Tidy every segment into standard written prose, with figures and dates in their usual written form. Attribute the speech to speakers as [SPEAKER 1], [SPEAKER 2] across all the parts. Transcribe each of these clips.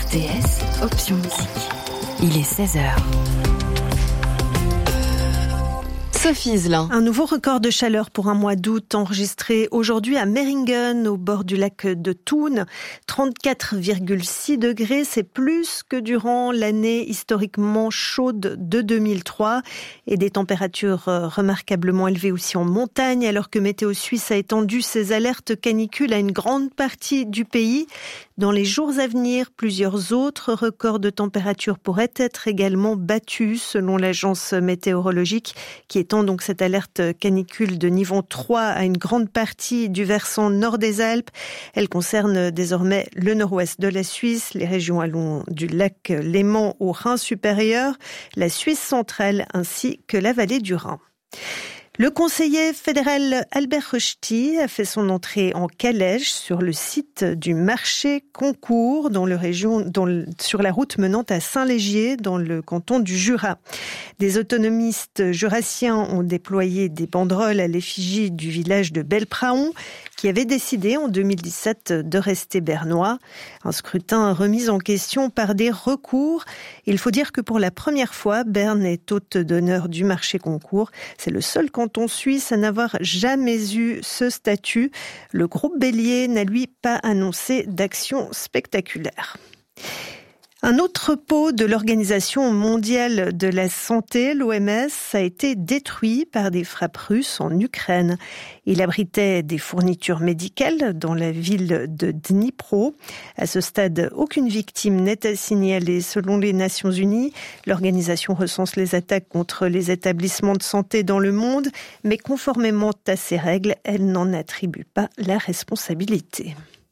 [SPEAKER 1] RTS, option musique. Il est 16h. Sophie Iselin.
[SPEAKER 2] Un nouveau record de chaleur pour un mois d'août enregistré aujourd'hui à Meiringen, au bord du lac de Thun. 34,6 degrés, c'est plus que durant l'année historiquement chaude de 2003. Et des températures remarquablement élevées aussi en montagne, alors que Météo Suisse a étendu ses alertes canicules à une grande partie du pays. Dans les jours à venir, plusieurs autres records de température pourraient être également battus, selon l'agence météorologique, qui étend donc cette alerte canicule de niveau 3 à une grande partie du versant nord des Alpes. Elle concerne désormais le nord-ouest de la Suisse, les régions allant du lac Léman au Rhin supérieur, la Suisse centrale ainsi que la vallée du Rhin. Le conseiller fédéral Albert Rochety a fait son entrée en calèche sur le site du marché Concours sur la route menant à Saint-Légier dans le canton du Jura. Des autonomistes jurassiens ont déployé des banderoles à l'effigie du village de Belpraon qui avait décidé en 2017 de rester bernois. Un scrutin remis en question par des recours. Il faut dire que pour la première fois, Berne est hôte d'honneur du marché Concours. C'est le seul canton suisse à n'avoir jamais eu ce statut. Le groupe Bélier n'a lui pas annoncé d'action spectaculaire. Un autre pot de l'Organisation mondiale de la santé, l'OMS, a été détruit par des frappes russes en Ukraine. Il abritait des fournitures médicales dans la ville de Dnipro. À ce stade, aucune victime n'est à signaler selon les Nations Unies. L'organisation recense les attaques contre les établissements de santé dans le monde, mais conformément à ses règles, elle n'en attribue pas la responsabilité.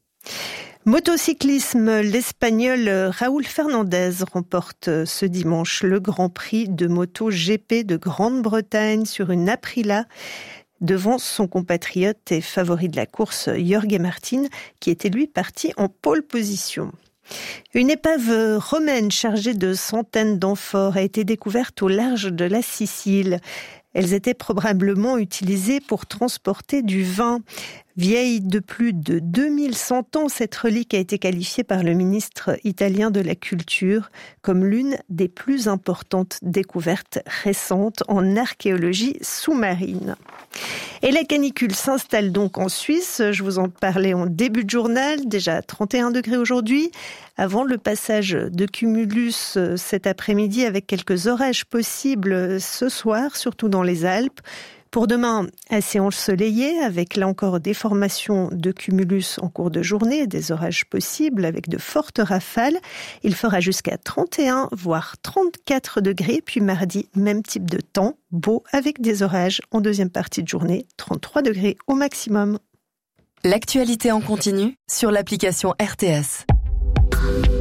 [SPEAKER 2] Motocyclisme, l'Espagnol Raúl Fernandez remporte ce dimanche le Grand Prix de moto GP de Grande-Bretagne sur une Aprilia devant son compatriote et favori de la course Jorge Martin qui était lui parti en pole position. Une épave romaine chargée de centaines d'amphores a été découverte au large de la Sicile. Elles étaient probablement utilisées pour transporter du vin. Vieille de plus de 2100 ans, cette relique a été qualifiée par le ministre italien de la Culture comme l'une des plus importantes découvertes récentes en archéologie sous-marine. Et la canicule s'installe donc en Suisse. Je vous en parlais en début de journal, déjà 31 degrés aujourd'hui. Avant le passage de cumulus cet après-midi avec quelques orages possibles ce soir, surtout dans les Alpes. Pour demain, assez ensoleillé, avec là encore des formations de cumulus en cours de journée, des orages possibles avec de fortes rafales. Il fera jusqu'à 31, voire 34 degrés. Puis mardi, même type de temps, beau avec des orages en deuxième partie de journée, 33 degrés au maximum.
[SPEAKER 1] L'actualité en continu sur l'application RTS.